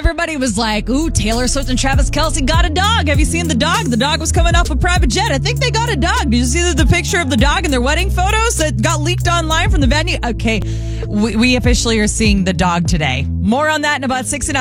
everybody was like, ooh, Taylor Swift and Travis Kelce got a dog. Have you seen the dog? The dog was coming off a private jet. I think they got a dog. Did you see the picture of the dog in their wedding photos that got leaked online from the venue? Okay, we officially are seeing the dog today. More on that in about 6 and